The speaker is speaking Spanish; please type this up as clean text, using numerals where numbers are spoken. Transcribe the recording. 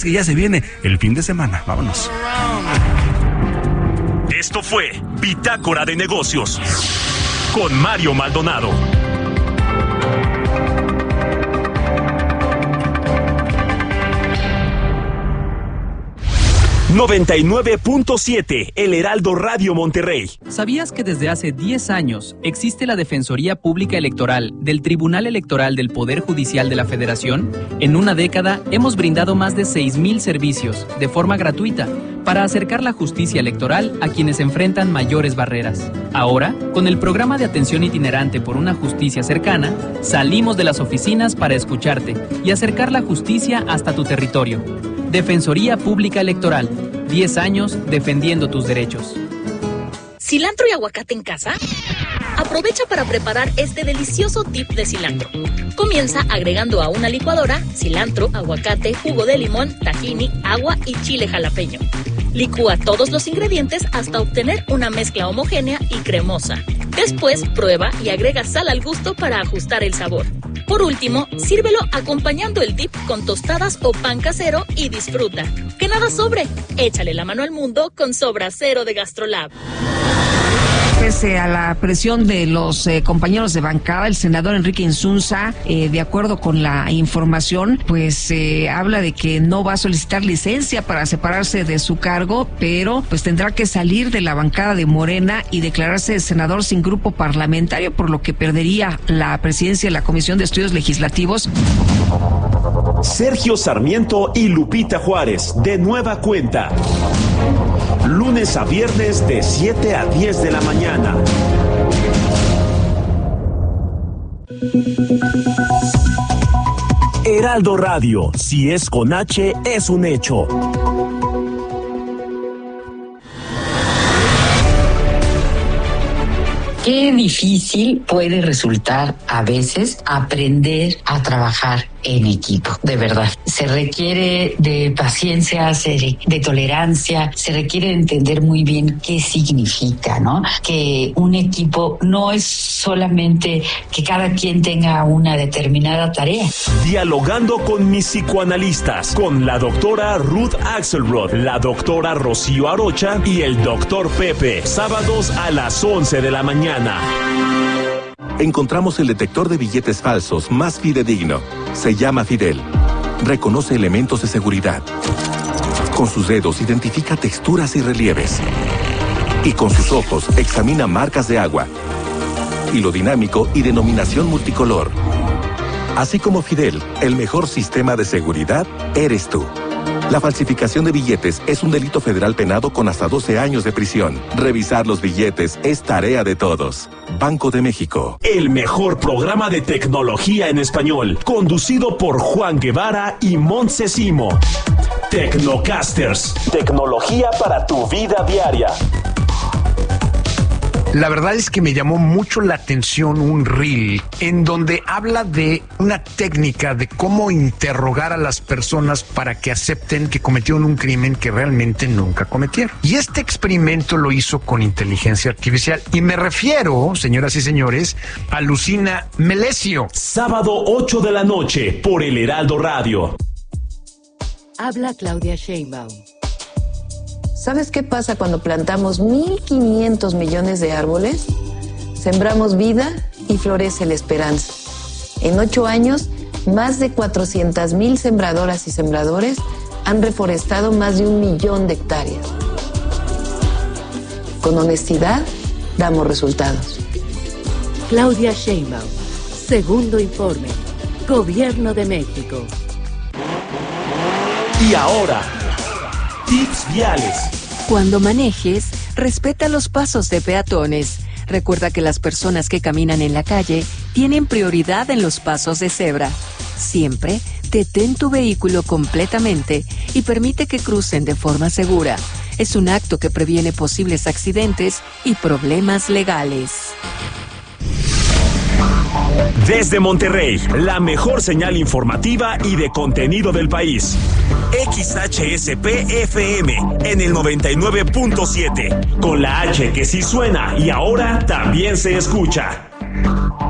Que ya se viene el fin de semana. Vámonos. Esto fue Bitácora de Negocios con Mario Maldonado. 99.7 El Heraldo Radio Monterrey. ¿Sabías que desde hace 10 años existe la Defensoría Pública Electoral del Tribunal Electoral del Poder Judicial de la Federación? En una década hemos brindado más de 6,000 servicios de forma gratuita para acercar la justicia electoral a quienes enfrentan mayores barreras. Ahora, con el programa de atención itinerante por una justicia cercana, salimos de las oficinas para escucharte y acercar la justicia hasta tu territorio. Defensoría Pública Electoral, 10 años defendiendo tus derechos. ¿Cilantro y aguacate en casa? Aprovecha para preparar este delicioso dip de cilantro. Comienza agregando a una licuadora cilantro, aguacate, jugo de limón, tahini, agua y chile jalapeño. Licúa todos los ingredientes hasta obtener una mezcla homogénea y cremosa. Después prueba y agrega sal al gusto para ajustar el sabor. Por último, sírvelo acompañando el dip con tostadas o pan casero y disfruta. ¡Que nada sobre! Échale la mano al mundo con Sobra Cero de Gastrolab. Pese a la presión de los compañeros de bancada, el senador Enrique Insunza, de acuerdo con la información, pues habla de que no va a solicitar licencia para separarse de su cargo, pero pues tendrá que salir de la bancada de Morena y declararse senador sin grupo parlamentario, por lo que perdería la presidencia de la Comisión de Estudios Legislativos. Sergio Sarmiento y Lupita Juárez, de nueva cuenta. Lunes a viernes de 7 a 10 de la mañana. Heraldo Radio, si es con H, es un hecho. Qué difícil puede resultar a veces aprender a trabajar en equipo, de verdad. Se requiere de paciencia, de tolerancia, se requiere de entender muy bien qué significa, ¿no? Que un equipo no es solamente que cada quien tenga una determinada tarea. Dialogando con mis psicoanalistas, con la doctora Ruth Axelrod, la doctora Rocío Arocha y el doctor Pepe, sábados a las 11 de la mañana. Encontramos el detector de billetes falsos más fidedigno. Se llama Fidel. Reconoce elementos de seguridad. Con sus dedos identifica texturas y relieves. Y con sus ojos examina marcas de agua. Hilo dinámico y denominación multicolor. Así como Fidel, el mejor sistema de seguridad eres tú. La falsificación de billetes es un delito federal penado con hasta 12 años de prisión. Revisar los billetes es tarea de todos. Banco de México. El mejor programa de tecnología en español, conducido por Juan Guevara y Montse Simo. Tecnocasters. Tecnología para tu vida diaria. La verdad es que me llamó mucho la atención un reel en donde habla de una técnica de cómo interrogar a las personas para que acepten que cometieron un crimen que realmente nunca cometieron. Y este experimento lo hizo con inteligencia artificial. Y me refiero, señoras y señores, a Lucina Melesio. Sábado 8 de la noche por El Heraldo Radio. Habla Claudia Sheinbaum. ¿Sabes qué pasa cuando plantamos 1.500 millones de árboles? Sembramos vida y florece la esperanza. En 8 años, más de 400,000 sembradoras y sembradores han reforestado más de 1 millón de hectáreas. Con honestidad, damos resultados. Claudia Sheinbaum, segundo informe, Gobierno de México. Y ahora, tips viales. Cuando manejes, respeta los pasos de peatones. Recuerda que las personas que caminan en la calle tienen prioridad en los pasos de cebra. Siempre detén tu vehículo completamente y permite que crucen de forma segura. Es un acto que previene posibles accidentes y problemas legales. Desde Monterrey, la mejor señal informativa y de contenido del país. XHSP-FM en el 99.7, con la H que sí suena y ahora también se escucha.